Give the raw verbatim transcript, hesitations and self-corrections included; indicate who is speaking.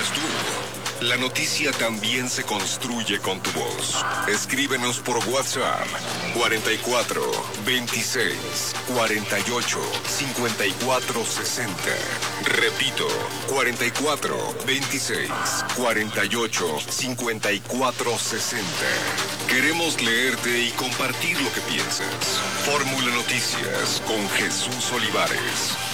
Speaker 1: eres tú. La noticia también se construye con tu voz. Escríbenos por WhatsApp cuarenta y cuatro, veintiséis, cuarenta y ocho, cincuenta y cuatro sesenta. Repito, cuarenta y cuatro, veintiséis, cuarenta y ocho, cincuenta y cuatro sesenta. Queremos leerte y compartir lo que piensas. Fórmula Noticias con Jesús Olivares.